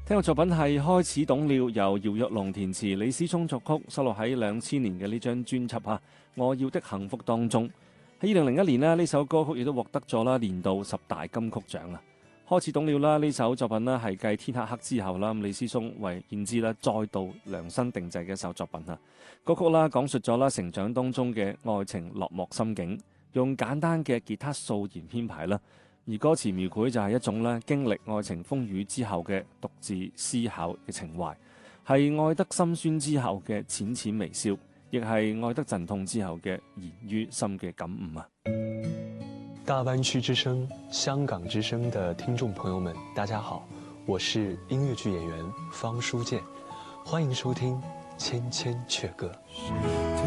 聽個作品係開始懂了，由姚若龍填詞，李思聰作曲，收錄喺2000年嘅呢張專輯《我要的幸福》當中。喺2001年呢，呢首歌曲亦都獲得咗啦年度10大金曲獎啊！開始懂了啦，呢首作品呢係繼天黑黑之後啦，李思聰為燕姿啦再度量身定製嘅一首作品啊！歌曲啦講述咗啦成長當中嘅愛情落寞心境，用簡單嘅吉他掃弦編排啦。而歌詞描繪就係一種咧經歷愛情風雨之後嘅獨自思考嘅情懷，係愛得心酸之後嘅淺淺微笑，亦係愛得陣痛之後嘅言於心嘅感悟啊！ 大灣區之聲、香港之聲的聽眾朋友們，大家好，我是音樂劇演員方書劍，歡迎收聽《千千闕歌》。